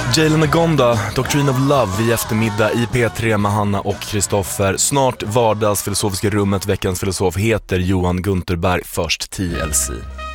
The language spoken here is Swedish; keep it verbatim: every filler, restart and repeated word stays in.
Jalen Agonda, Doctrine of Love i eftermiddag i P tre med Hanna och Kristoffer. Snart vardagsfilosofiska rummet, veckans filosof heter Johan Gunterberg, först T L C.